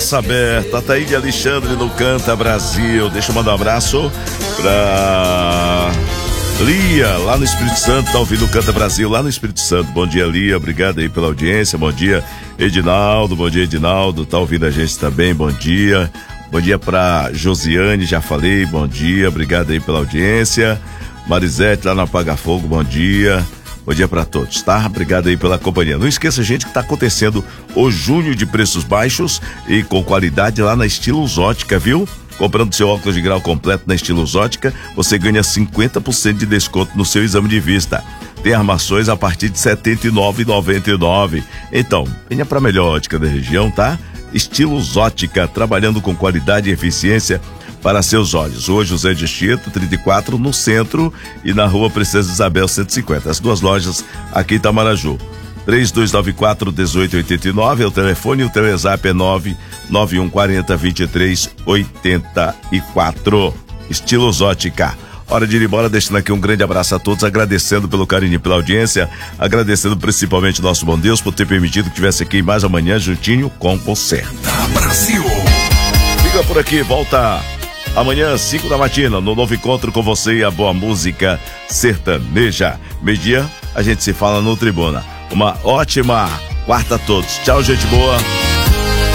Praça Aberta, Ataíde Alexandre no Canta Brasil. Deixa eu mandar um abraço pra Lia, lá no Espírito Santo, tá ouvindo o Canta Brasil, lá no Espírito Santo. Bom dia, Lia, obrigado aí pela audiência. Bom dia, Edinaldo, bom dia, Edinaldo, tá ouvindo a gente também, bom dia. Bom dia pra Josiane, já falei, bom dia, obrigado aí pela audiência. Marisete, lá no Apaga Fogo, bom dia. Bom dia pra todos, tá? Obrigado aí pela companhia. Não esqueça, gente, que tá acontecendo o junho de preços baixos e com qualidade lá na Estilos Ótica, viu? Comprando seu óculos de grau completo na Estilos Ótica, você ganha 50% de desconto no seu exame de vista. Tem armações a partir de R$ 79,99. Então, venha pra melhor ótica da região, tá? Estilos Ótica, trabalhando com qualidade e eficiência para seus olhos. Rua José de Chito, 34, no centro, e na Rua Princesa Isabel, 150. As duas lojas aqui em Itamaraju. 3294-1889 é o telefone, o telezap é 99140-2384. Estilos Ótica. Hora de ir embora, deixando aqui um grande abraço a todos, agradecendo pelo carinho e pela audiência, agradecendo principalmente nosso bom Deus por ter permitido que estivesse aqui mais amanhã juntinho com você. Brasil. Fica por aqui, volta amanhã, 5 da matina, no novo encontro com você e a boa música sertaneja. Meio-dia, a gente se fala no Tribuna. Uma ótima quarta a todos. Tchau, gente boa.